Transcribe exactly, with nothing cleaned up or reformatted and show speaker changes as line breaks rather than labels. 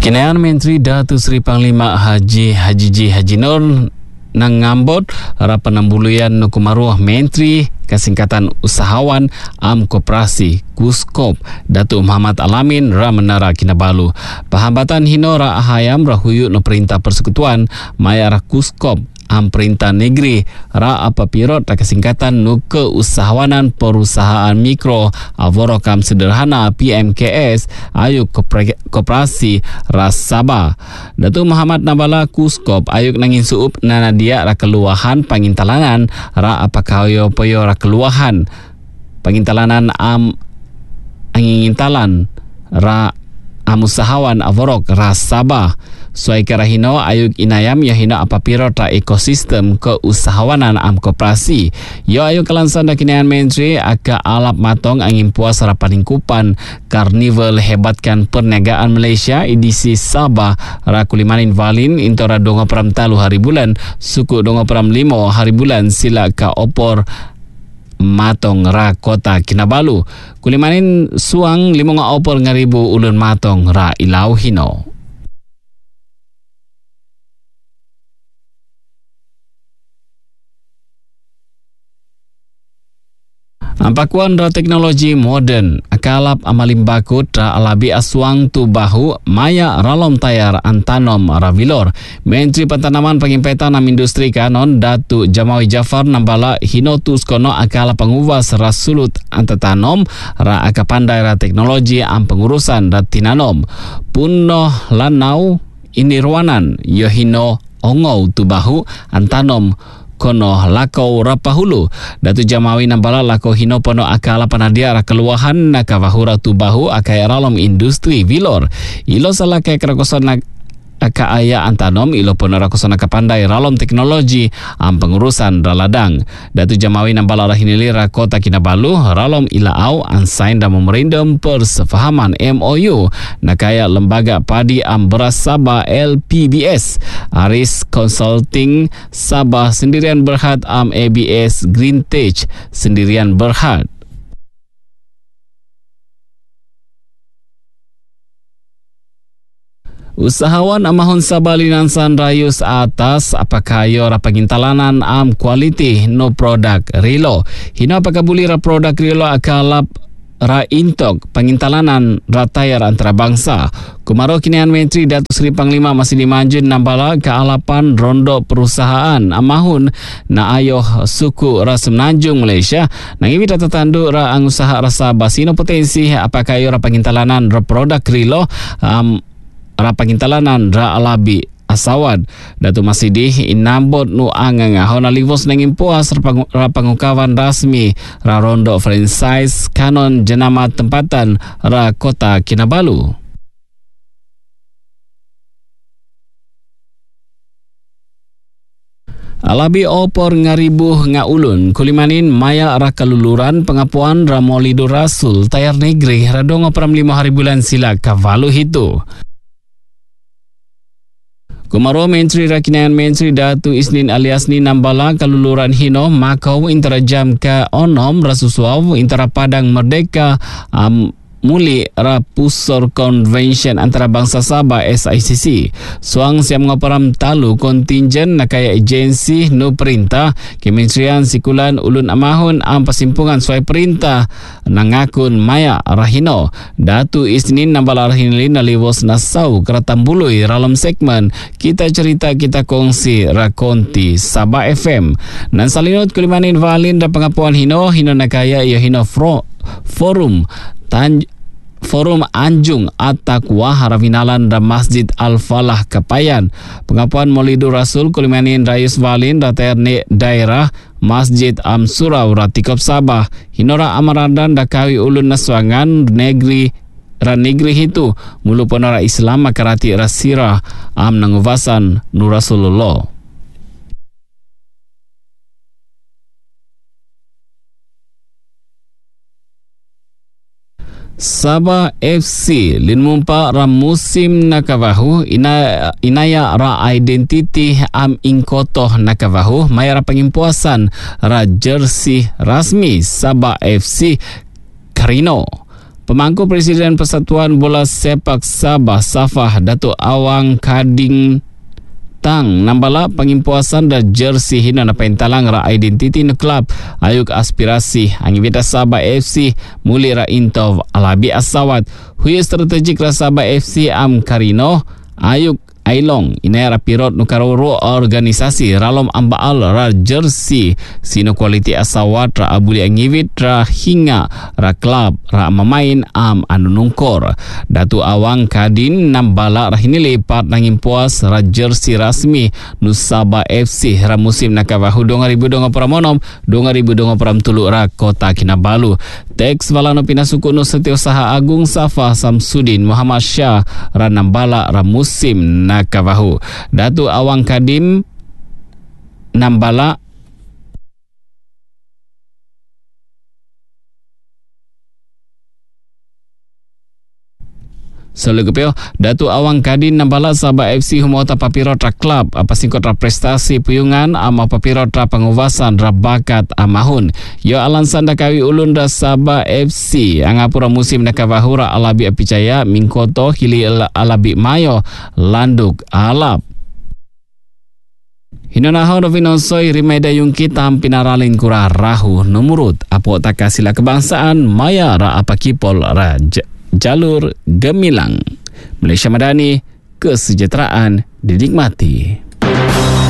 Kinayaan Menteri Datuk Seri Panglima Haji Haji G Haji Nur nangambot ra penambuluyan nukumaruah Menteri Kesingkatan Usahawan Am Koperasi Kuskop Datuk Muhammad Alamin ra menara Kinabalu. Pahambatan hino ra ahayam ra huyuk no perintah persekutuan maya ra Kuskop Am Perintah Negeri ra apapirot ra kesingkatan nu keusahawanan perusahaan mikro avorokam sederhana P M K S ayuk koperasi ra Sabah. Datuk Muhammad Nabala Kuskop ayuk nangin suup nana dia ra keluahan pangintalanan ra apakayo poyo ra keluahan pangintalanan am angingintalan ra amusahawan avorok ra Sabah. Suai kerahino ayuk inayam yahino apapiro tra ekosistem keusahawanan am koperasi. Yo ayuk kelansan dakinian Menteri aka alap matong angin puas rapaningkupan karnival hebatkan perniagaan Malaysia edisi Sabah ra kulimanin valin intora dongo pram talu hari bulan suku dongo pram limo hari bulan sila ka opor matong ra kota Kinabalu. Kulimanin suang limo nga opor ngaribu ulun matong ra ilau hino. Ampakuan ra teknologi moden akalap amalim bakut ra alabi aswang tu bahu maya ralom tayar antanom ravilor. Menteri Pentanaman Pengimpetan am Industri Kanon Datuk Jamawi Jafar nambala hinotus kono akala penguwas ra sulut antatanom ra akapandai ra teknologi am pengurusan ra tinanom. Punno lanau inirwanan yohino ongau tu bahu antanom kono lakau rapahulu. Datuk Jamawi nambala lakau hino pono akala panadia ra keluahan nakavahura tubahu akaya ralom industri vilor. Ilo salah kaya kerakosan nak aka aya antanom ilo pono rakosana kapandai ralom teknologi am pengurusan raladang. Datuk Jamawi nambala rahinili ra kota Kinabalu ralom ilaau ansain dan memerindam persefahaman M O U nakaya lembaga padi am beras Sabah L P B S Aris Consulting Sabah sendirian berhad am A B S Green Tech sendirian berhad. Usahawan amahon Sabah linansan rayus atas apakayo ra pangintalanan am quality no product rilo. Hino apakabuli ra produk rilo akalap ra intok pangintalanan ra tayar antara bangsa. Kumaro kinian Menteri Datuk Seri Panglima masih dimajun nambala kealapan rondo perusahaan amahun na ayoh suku ra Semenanjung Malaysia nangiwi data tanduk ra ang usaha rasa basino potensi apakayo ra pangintalanan ra produk rilo um, ra pangintalanan ra alabi asawad. Datuk Masidi inambot nu angang hona livos nangin puas ra pangukawan rasmi ra rondo franchise kanon jenama tempatan ra kota Kinabalu. Alabi opor ngaribuh ngaulun kulimanin maya ra kaluluran pengapuan ra Maulidur Rasul tayar negeri ra dongo pram lima hari bulan sila kavalu hitu. Kumaro Menteri Rakinayan Menteri Datuk Isnin Aliasni nambala kaluluran hino makau intara jam ka onom rasusuaw intara Padang Merdeka um, muli ra pusor convention antara bangsa Sabah S I C C. Suang siam ngaparam talu kontingen nakaya agensi no perintah Kementerian Sikulan ulun amahun ang pasimpungan suai perintah nangakun maya rahino. Datu Isnin nambala rahinilin naliwos nasau keratambului ralam segmen kita cerita kita kongsi rakonti Sabah F M. Nan salinut kulimanin valin da pengapuan hino hino nakaya iyo hino fro, forum Tan Forum Anjung At-Taqwa Haravinalan dan Masjid Al-Falah Kapayan. Pengapuan Maulidur Rasul kulimanin Rayus Valin Raterni Daerah Masjid Am Surau Ratikop Sabah. Hinora Amaradan Dakawi Ulun Naswangan Negeri Ran negeri itu mulu ponora Islam makarati rasira am nanguvasan nu Rasulullah. Sabah F C linmumpa ra musim nakavahu ina inaya ra identiti am ingkotoh nakavahu mayara pengimpuasan ra jersey rasmi Sabah F C Karino. Pemangku Presiden Persatuan Bola Sepak Sabah Safah Datuk Awang Kading Tang nambala pengimpuasan dan jersey hina na paintalang ra identiti na club ayuk aspirasi angibita Sabah F C muli ra intov alabi asawat hui strategik ra Sabah F C am Karino ayuk Ailong inay ra pirot no karoro organisasi ralom ambaal ra jersey sino quality asawat ra abuli angivit ra hinga ra club ra mamain am anunungkor. Datu Awang Kadin nambala ra hinilipat nangimpuas ra jersey rasmi nu Sabah F C ra musim nakavahu dua ribu dua puluh enam dua ribu dua puluh tujuh ra Kota Kinabalu. Teks balano pinasuku nu Setiausaha Agung Safah Samsudin Muhammad Shah ra nambala ra musim na Kavahu. Datu Awang Kadim nambala Selugupio, Datu Awang Kadin nambala Sabah F C humota papirot ra club apa singkot ra prestasi puyungan ama papirot ra penguvasan ra bakat amahun. Yo alansan dakawi ulun ra Sabah F C angapura musim nakavahura alabi apicaya mingkoto hili alabi mayo landuk alap. Hinonahon Rovinosoy Rimeda yung kitam pinaralin kura rahu numurut apo takasila kebangsaan maya ra apakipol ra jalur gemilang. Malaysia Madani, kesejahteraan dinikmati.